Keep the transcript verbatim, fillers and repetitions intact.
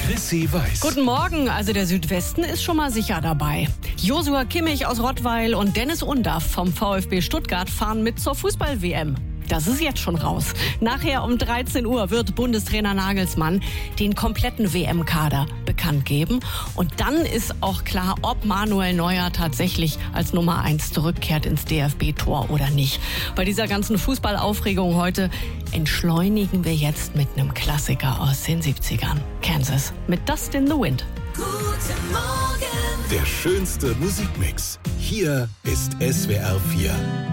Chrissy weiß. Guten Morgen, also der Südwesten ist schon mal sicher dabei. Joshua Kimmich aus Rottweil und Dennis Undaff vom VfB Stuttgart fahren mit zur Fußball-W M. Das ist jetzt schon raus. Nachher um dreizehn Uhr wird Bundestrainer Nagelsmann den kompletten W M-Kader bekannt geben. Und dann ist auch klar, ob Manuel Neuer tatsächlich als Nummer eins zurückkehrt ins D F B-Tor oder nicht. Bei dieser ganzen Fußballaufregung heute entschleunigen wir jetzt mit einem Klassiker aus den siebzigern. Kansas mit Dust in the Wind. Guten Morgen. Der schönste Musikmix. Hier ist S W R vier.